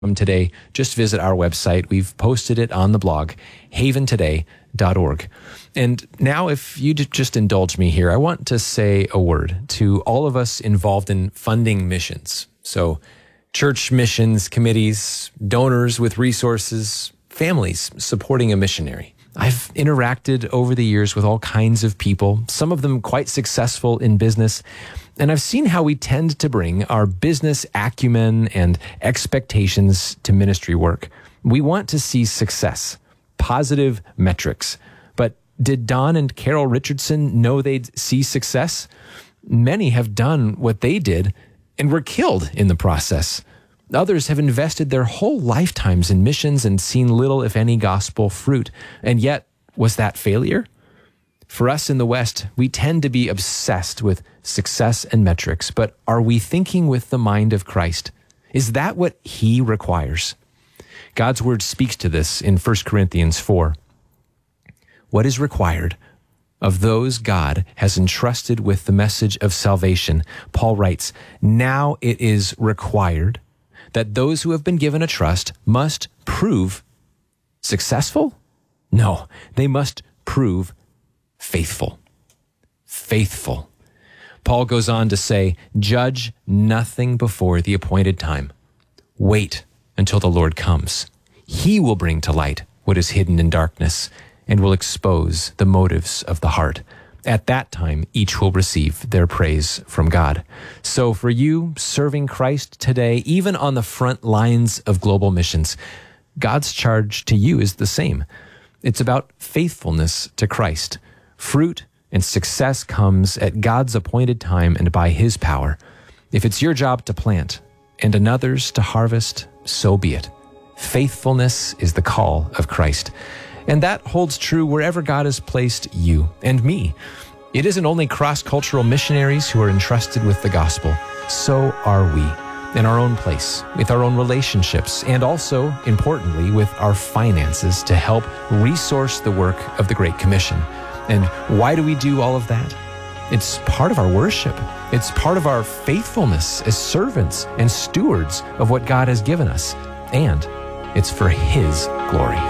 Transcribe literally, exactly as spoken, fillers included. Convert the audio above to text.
From today, just visit our website. We've posted it on the blog, haven today dot org. And now, if you just indulge me here, I want to say a word to all of us involved in funding missions. So church missions committees, donors with resources, families supporting a missionary. I've interacted over the years with all kinds of people, some of them quite successful in business, and I've seen how we tend to bring our business acumen and expectations to ministry work. We want to see success, positive metrics. But did Don and Carol Richardson know they'd see success? Many have done what they did and were killed in the process. Others have invested their whole lifetimes in missions and seen little, if any, gospel fruit. And yet, was that failure? For us in the West, we tend to be obsessed with success and metrics, but are we thinking with the mind of Christ? Is that what He requires? God's word speaks to this in First Corinthians four. What is required of those God has entrusted with the message of salvation? Paul writes, now it is required that those who have been given a trust must prove successful? No, they must prove faithful. Faithful. Paul goes on to say, judge nothing before the appointed time. Wait until the Lord comes. He will bring to light what is hidden in darkness and will expose the motives of the heart. At that time, each will receive their praise from God. So for you serving Christ today, even on the front lines of global missions, God's charge to you is the same. It's about faithfulness to Christ. Fruit and success comes at God's appointed time and by His power. If it's your job to plant and another's to harvest, so be it. Faithfulness is the call of Christ. And that holds true wherever God has placed you and me. It isn't only cross-cultural missionaries who are entrusted with the gospel. So are we, in our own place, with our own relationships, and also, importantly, with our finances to help resource the work of the Great Commission. And why do we do all of that? It's part of our worship. It's part of our faithfulness as servants and stewards of what God has given us. And it's for His glory.